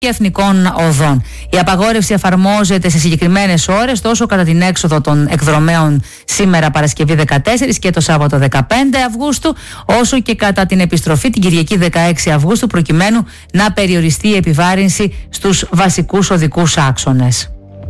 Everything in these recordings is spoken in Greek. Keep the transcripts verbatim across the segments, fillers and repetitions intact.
και εθνικών οδών. Η απαγόρευση εφαρμόζεται σε συγκεκριμένες ώρες τόσο κατά την έξοδο των εκδρομέων σήμερα Παρασκευή δεκατέσσερις και το Σάββατο δεκαπέντε Αυγούστου, όσο και κατά την επιστροφή την Κυριακή δεκαέξι Αυγούστου, προκειμένου να περιοριστεί η επιβάρυνση στους βασικούς οδικούς άξονες.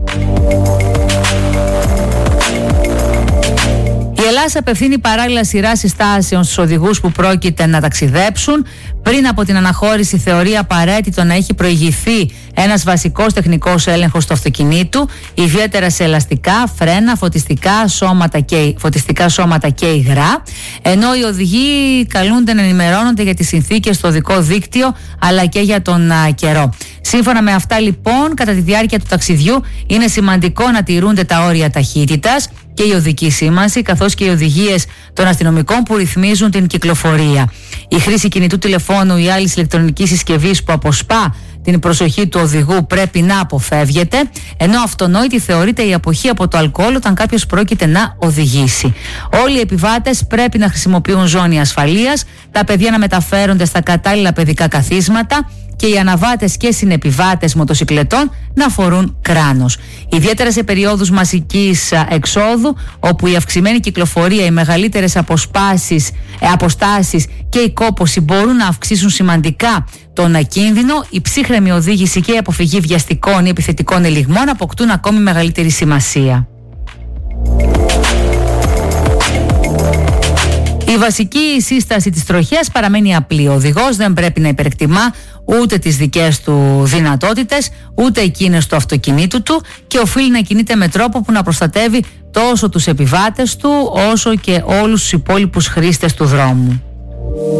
Η Ελλάδα απευθύνει παράλληλα σειρά συστάσεων στους οδηγούς που πρόκειται να ταξιδέψουν. Πριν από την αναχώρηση, θεωρεί απαραίτητο να έχει προηγηθεί ένας βασικός τεχνικός έλεγχος του αυτοκινήτου, ιδιαίτερα σε ελαστικά, φρένα, φωτιστικά σώματα και, φωτιστικά σώματα και υγρά, ενώ οι οδηγοί καλούνται να ενημερώνονται για τις συνθήκες στο οδικό δίκτυο αλλά και για τον α, καιρό. Σύμφωνα με αυτά, λοιπόν, κατά τη διάρκεια του ταξιδιού είναι σημαντικό να τηρούνται τα όρια ταχύτητας και η οδική σήμανση, καθώς και οι οδηγίες των αστυνομικών που ρυθμίζουν την κυκλοφορία. Η χρήση κινητού τηλεφώνου ή άλλης ηλεκτρονικής συσκευής που αποσπά την προσοχή του οδηγού πρέπει να αποφεύγεται, ενώ αυτονόητη θεωρείται η αποχή από το αλκοόλ όταν κάποιος πρόκειται να οδηγήσει. Όλοι οι επιβάτες πρέπει να χρησιμοποιούν ζώνη ασφαλείας, τα παιδιά να μεταφέρονται στα κατάλληλα παιδικά καθίσματα και οι αναβάτες και συνεπιβάτες μοτοσικλετών να φορούν κράνος. Ιδιαίτερα σε περιόδους μαζικής εξόδου, όπου η αυξημένη κυκλοφορία, οι μεγαλύτερες αποσπάσεις, ε, αποστάσεις και η κόπωση μπορούν να αυξήσουν σημαντικά τον κίνδυνο, η ψύχρεμη οδήγηση και η αποφυγή βιαστικών ή επιθετικών ελιγμών αποκτούν ακόμη μεγαλύτερη σημασία. Η βασική σύσταση της τροχέας παραμένει απλή. Ο οδηγός δεν πρέπει να υπερεκτιμά ούτε τις δικές του δυνατότητες, ούτε εκείνες του αυτοκινήτου του και οφείλει να κινείται με τρόπο που να προστατεύει τόσο τους επιβάτες του όσο και όλους τους υπόλοιπους χρήστες του δρόμου.